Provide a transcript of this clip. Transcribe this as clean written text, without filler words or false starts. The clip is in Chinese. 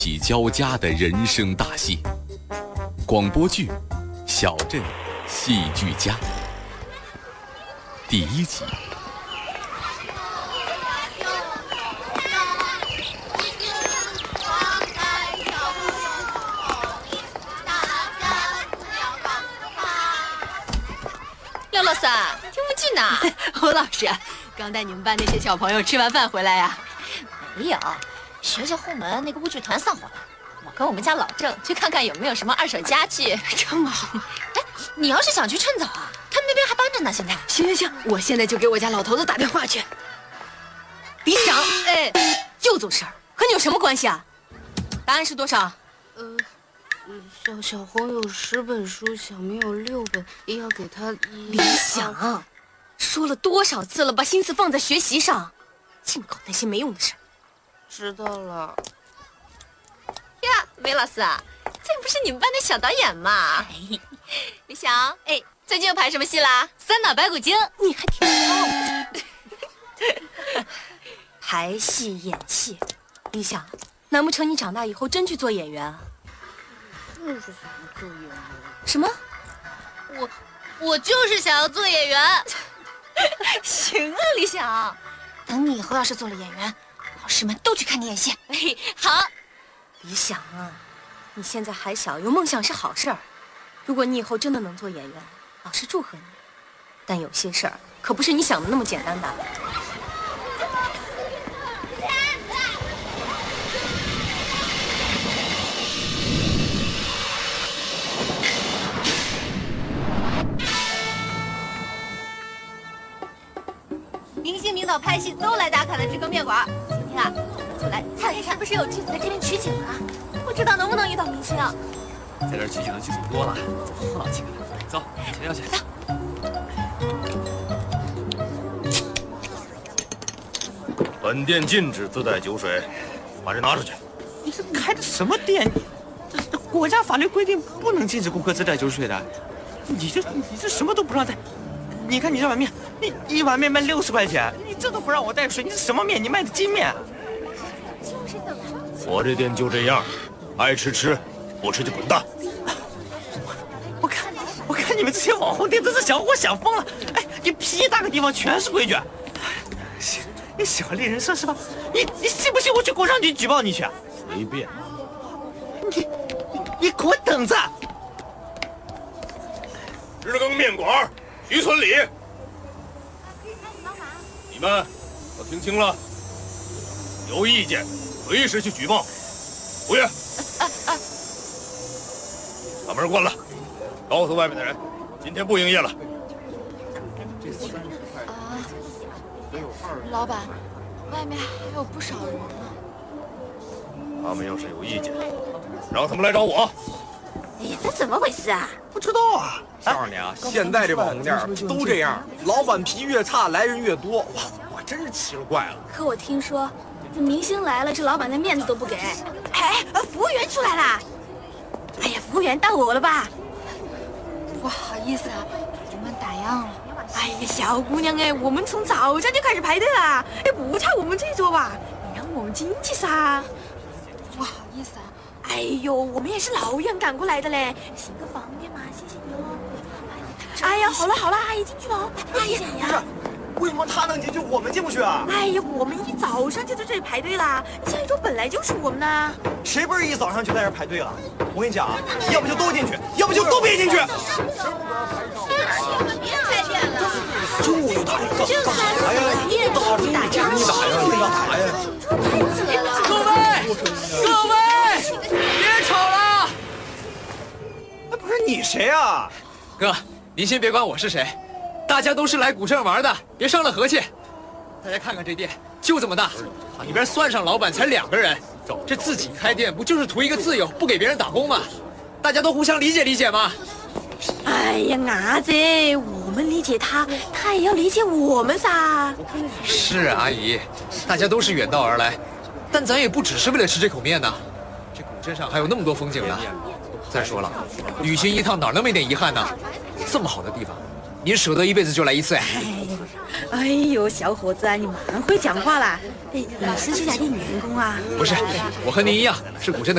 喜交加的人生大戏。广播剧《小镇戏剧家》第1集。 廖老三，听不进呐！ 侯老师，刚带你们班那些小朋友吃完饭回来呀？ 没有，学校后门那个舞剧团散伙了。我跟我们家老郑去看看有没有什么二手家具。 这么好？ 哎，你要是想去，趁早啊，他们那边还搬着呢。现在。 行，我现在就给我家老头子打电话去。李想，哎，又做事儿，和你有什么关系啊？答案是多少？ 小红有10本书，小明有6本，要给他李想，说了多少次了，把心思放在学习上，净搞那些没用的事。 知道了。 呀，梅老师啊，这不是你们班的小导演吗？李想，哎，最近又拍什么戏啦？ 三打白骨精，你还挺糙。排戏演戏，李想，难不成你长大以后真去做演员啊？ 就是想做演员。 什么？ 我就是想要做演员。 行啊，李想， 等你以后要是做了演员，老师们都去看你演戏。 哎，好。李想啊，你现在还小，有梦想是好事儿。如果你以后真的能做演员，老师祝贺你。但有些事儿可不是你想的那么简单的。 明星明导拍戏都来打卡的知更面馆，今天啊，就来看一看，是不是有剧组在这边取景啊？不知道能不能遇到明星啊？ 在这儿取景的剧组多了，不老几个。走，前要去。 走。 本店禁止自带酒水，把这拿出去。 你这开的什么店？这国家法律规定不能禁止顾客自带酒水的。你这什么都不让带。你看你这碗面，你一碗面卖60块钱，你这都不让我带水，你是什么面？你卖的金面？ 我这店就这样，爱吃吃，不吃就滚蛋。 我看你们这些网红店都是想活想疯了。哎，你屁大个地方全是规矩。你喜欢猎人设是吧？你信不信我去工商局举报你去？ 随便。 你给我等着！ 知更面馆，徐村里，你们都听清了，有意见随时去举报。服务员，把门关了，告诉外面的人，今天不营业了。 老板，外面还有不少人呢。 他们要是有意见，让他们来找我。 哎呀，这怎么回事啊？ 不知道啊。 告诉你啊，现在这网红店都这样，老板脾气越差，来人越多。我真是奇了怪了。 可我听说，这明星来了，这老板连面子都不给。哎，服务员出来了！哎呀，服务员到我了吧？ 不好意思啊，我们打烊了。 哎呀，小姑娘哎，我们从早上就开始排队了，哎，不差我们这桌吧？你让我们进去噻。 不好意思啊。 哎呦，我们也是老远赶过来的嘞，行个方便嘛，谢谢你哦。哎呀，好了，阿姨进去了哦。哎呀， 不是，为什么他能进去，我们进不去啊？ 哎呀，我们一早上就在这里排队了，下一桌本来就是我们的。 谁不是一早上就在这排队了？我跟你讲啊，要不就都进去，要不就都别进去。终于打一个，干啥呀？打仗，你打呀？ 各位，别吵了！ 哎，不是你谁啊？ 哥，您先别管我是谁，大家都是来古镇玩的，别伤了和气。大家看看这店就这么大，里边算上老板才2个人，这自己开店不就是图一个自由，不给别人打工吗？大家都互相理解嘛。 哎呀，伢子，我们理解他，他也要理解我们噻。 是啊，阿姨，大家都是远道而来，但咱也不只是为了吃这口面呢。这古镇上还有那么多风景呢。再说了，旅行一趟哪能没点遗憾呢？这么好的地方，您舍得一辈子就来一次呀？ 哎呦，小伙子啊，你蛮会讲话啦！哎，你是这家店员工啊？ 不是，我和您一样是古镇的